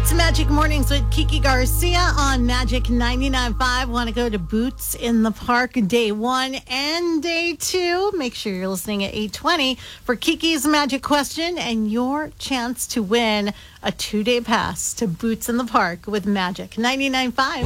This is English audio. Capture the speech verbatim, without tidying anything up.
It's Magic Mornings with Kiki Garcia on Magic ninety-nine point five. Want to go to Boots in the Park day one and day two? Make sure you're listening at eight twenty for Kiki's Magic Question and your chance to win a two-day pass to Boots in the Park with Magic ninety-nine point five.